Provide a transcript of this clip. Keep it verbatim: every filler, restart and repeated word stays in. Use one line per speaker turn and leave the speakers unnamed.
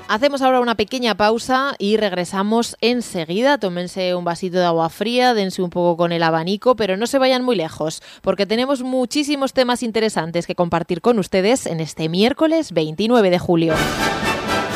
Hacemos ahora una pequeña pausa y regresamos enseguida. Tómense un vasito de agua fría, dense un poco con el abanico, pero no se vayan muy lejos, porque tenemos muchísimos temas interesantes que compartir con ustedes en este miércoles veintinueve de julio.